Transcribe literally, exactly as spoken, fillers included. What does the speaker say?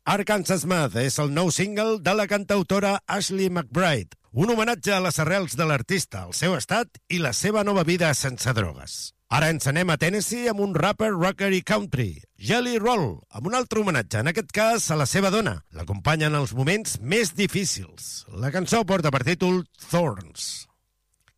Arkansas Math és el nou single de la cantautora Ashley McBryde, un homenatge a les arrels de l'artista, el seu estat i la seva nova vida sense drogues. Ara ens anem a Tennessee amb un rapper rocker i country, Jelly Roll, amb un altre homenatge, en aquest cas a la seva dona. L'acompanya en els moments més difícils. La cançó porta per títol Thorns.